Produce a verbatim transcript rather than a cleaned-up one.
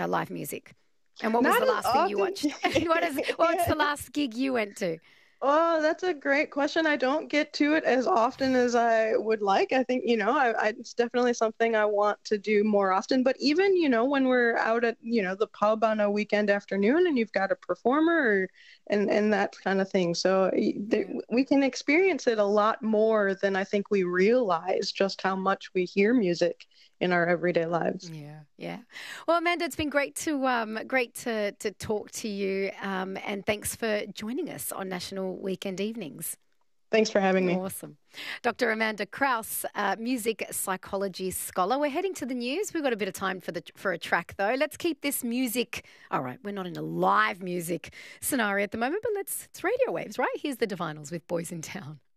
uh, live music? And what was Not the as last thing you often. watched? what is what's Yeah. the last gig you went to? Oh, that's a great question. I don't get to it as often as I would like. I think, you know, I, I, it's definitely something I want to do more often. But even, you know, when we're out at, you know, the pub on a weekend afternoon and you've got a performer or, and, and that kind of thing. So y- th- Yeah. we can experience it a lot more than I think we realize just how much we hear music in our everyday lives. Yeah, yeah. Well, Amanda, it's been great to um, great to to talk to you, um, and thanks for joining us on National Weekend Evenings. Thanks for having me. Awesome. Doctor Amanda Kraus, uh, music psychology scholar. We're heading to the news. We've got a bit of time for the for a track, though. Let's keep this music. All right, we're not in a live music scenario at the moment, but let's, it's radio waves, right? Here's the Divinals with Boys in Town.